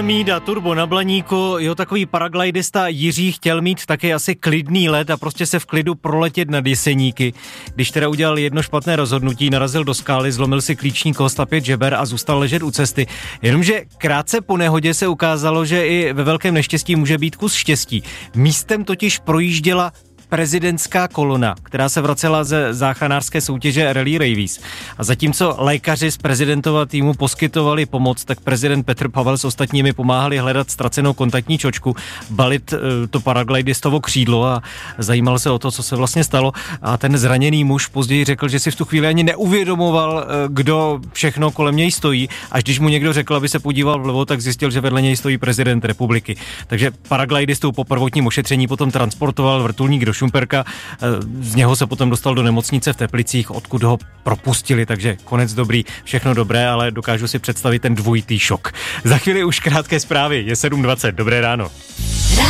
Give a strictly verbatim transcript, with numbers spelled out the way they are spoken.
Mída turbo na Blaníku, jo, takový paraglidista Jiří chtěl mít taky asi klidný let a prostě se v klidu proletět nad Jeseníky. Když teda udělal jedno špatné rozhodnutí, narazil do skály, zlomil si klíční kost a pět žeber a zůstal ležet u cesty. Jenomže krátce po nehodě se ukázalo, že i ve velkém neštěstí může být kus štěstí. Místem totiž projížděla prezidentská kolona, která se vracela ze záchranářské soutěže Rally Ravies. A zatímco lékaři z prezidentova týmu poskytovali pomoc, tak prezident Petr Pavel s ostatními pomáhali hledat ztracenou kontaktní čočku, balit to paraglidistovo křídlo a zajímal se o to, co se vlastně stalo. A ten zraněný muž později řekl, že si v tu chvíli ani neuvědomoval, kdo všechno kolem něj stojí. Až když mu někdo řekl, aby se podíval vlevo, tak zjistil, že vedle něj stojí prezident republiky. Takže paraglidistu po prvotním ošetření potom transportoval vrtulník do Šumperka, z něho se potom dostal do nemocnice v Teplicích, odkud ho propustili, takže konec dobrý, všechno dobré, ale dokážu si představit ten dvojitý šok. Za chvíli už krátké zprávy, je sedm dvacet, dobré ráno.